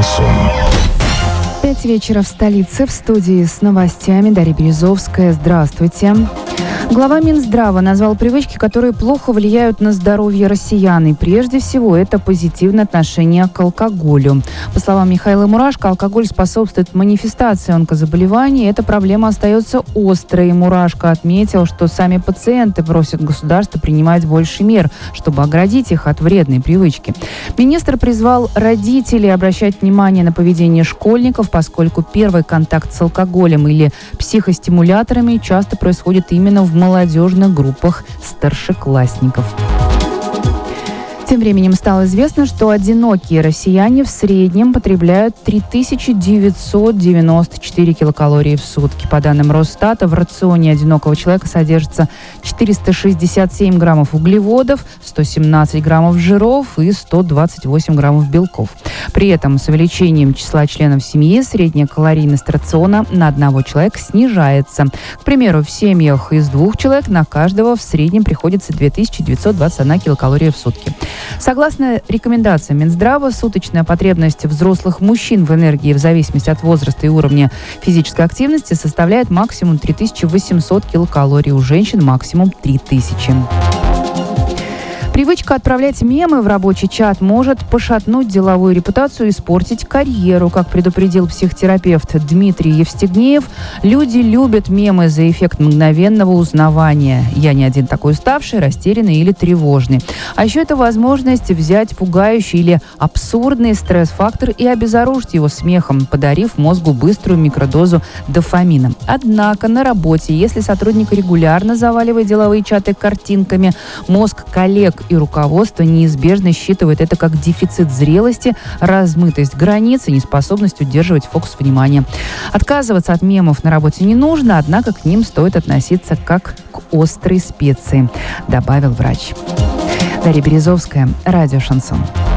Шансон. 5 вечера в столице. В студии с новостями Дарья Березовская. Здравствуйте. Глава Минздрава назвал привычки, которые плохо влияют на здоровье россиян. И прежде всего это позитивное отношение к алкоголю. По словам Михаила Мурашко, алкоголь способствует манифестации онкозаболеваний. Эта проблема остается острой. Мурашко отметил, что сами пациенты просят государства принимать больше мер, чтобы оградить их от вредной привычки. Министр призвал родителей обращать внимание на поведение школьников, поскольку первый контакт с алкоголем или психостимуляторами часто происходит именно в молодежных группах старшеклассников. Тем временем стало известно, что одинокие россияне в среднем потребляют 3994 килокалории в сутки. По данным Росстата, в рационе одинокого человека содержится 467 граммов углеводов, 117 граммов жиров и 128 граммов белков. При этом с увеличением числа членов семьи средняя калорийность рациона на одного человека снижается. К примеру, в семьях из 2 человек на каждого в среднем приходится 2921 килокалория в сутки. Согласно рекомендациям Минздрава, суточная потребность взрослых мужчин в энергии в зависимости от возраста и уровня физической активности составляет максимум 3800 килокалорий, у женщин максимум 3000. Привычка отправлять мемы в рабочий чат может пошатнуть деловую репутацию и испортить карьеру. Как предупредил психотерапевт Дмитрий Евстигнеев, люди любят мемы за эффект мгновенного узнавания. Я не один такой уставший, растерянный или тревожный. А еще это возможность взять пугающий или абсурдный стресс-фактор и обезоружить его смехом, подарив мозгу быструю микродозу дофамина. Однако на работе, если сотрудник регулярно заваливает деловые чаты картинками, мозг коллег и руководство неизбежно считывает это как дефицит зрелости, размытость границ и неспособность удерживать фокус внимания. Отказываться от мемов на работе не нужно, однако к ним стоит относиться как к острой специи, добавил врач. Дарья Березовская, радио «Шансон».